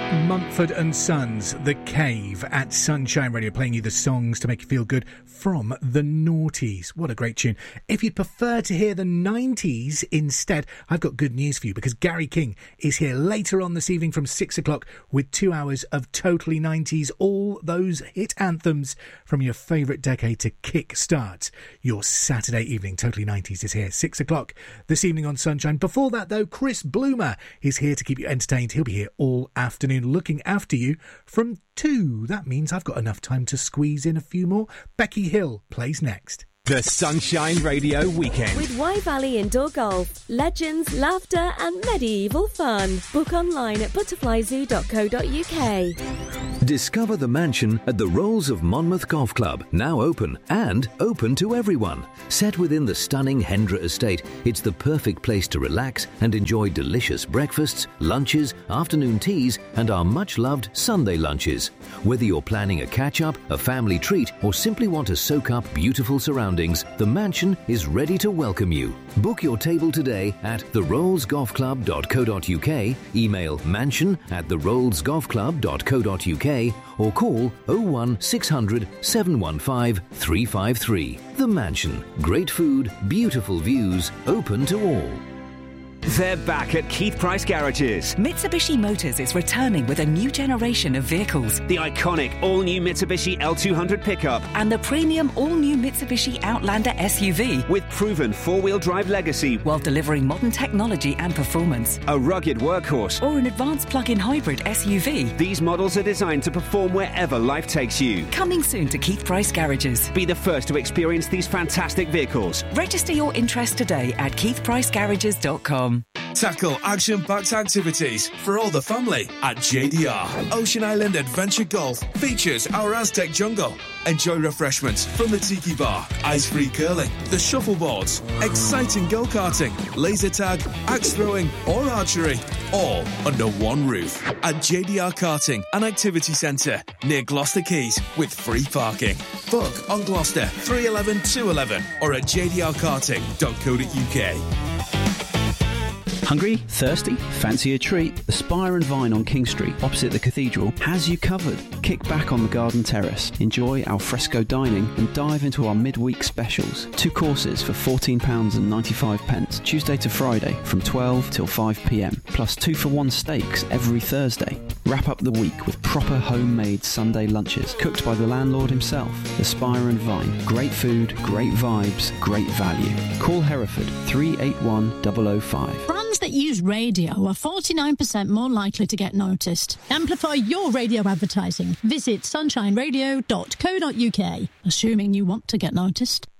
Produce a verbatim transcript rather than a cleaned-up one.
Mumford and Sons, The Cave at Sunshine Radio, playing you the songs to make you feel good from the noughties. What a great tune. If you'd prefer to hear the nineties instead, I've got good news for you, because Gary King is here later on this evening from six o'clock with two hours of totally nineties, all those hit anthems from your favourite decade to kick-start your Saturday evening. Totally nineties is here, six o'clock this evening on Sunshine. Before that, though, Chris Bloomer is here to keep you entertained. He'll be here all afternoon looking after you from two. That means I've got enough time to squeeze in a few more. Becky Hill plays next. The Sunshine Radio Weekend. With Y Valley Indoor Golf. Legends, laughter and medieval fun. Book online at butterfly zoo dot co dot uk. Discover the mansion at the Rolls of Monmouth Golf Club, now open and open to everyone. Set within the stunning Hendra estate, it's the perfect place to relax and enjoy delicious breakfasts, lunches, afternoon teas and our much-loved Sunday lunches. Whether you're planning a catch-up, a family treat or simply want to soak up beautiful surroundings, the mansion is ready to welcome you. Book your table today at the rolls golf club dot co dot uk, email mansion at the rolls golf club dot co dot uk or call oh one six hundred seven one five three five three. The Mansion. Great food, beautiful views, open to all. They're back at Keith Price Garages. Mitsubishi Motors is returning with a new generation of vehicles. The iconic all-new Mitsubishi L two hundred pickup. And the premium all-new Mitsubishi Outlander S U V. With proven four-wheel drive legacy. While delivering modern technology and performance. A rugged workhorse. Or an advanced plug-in hybrid S U V. These models are designed to perform wherever life takes you. Coming soon to Keith Price Garages. Be the first to experience these fantastic vehicles. Register your interest today at keith price garages dot com. Tackle action-packed activities for all the family at J D R. Ocean Island Adventure Golf features our Aztec jungle. Enjoy refreshments from the tiki bar, ice-free curling, the shuffleboards, exciting go-karting, laser tag, axe throwing or archery, all under one roof at J D R Karting and Activity Centre near Gloucester Quays with free parking. Book on Gloucester three eleven two eleven or at j d r karting dot co dot u k. Hungry? Thirsty? Fancy a treat? The Spire and Vine on King Street, opposite the cathedral, has you covered. Kick back on the garden terrace, enjoy al fresco dining and dive into our midweek specials. Two courses for fourteen pounds ninety-five, Tuesday to Friday from twelve till five p m, plus two for one steaks every Thursday. Wrap up the week with proper homemade Sunday lunches, cooked by the landlord himself. The Spire and Vine. Great food, great vibes, great value. Call Hereford three eight one zero zero five. Brands that use radio are forty-nine percent more likely to get noticed. Amplify your radio advertising. Visit sunshine radio dot co dot u k, assuming you want to get noticed.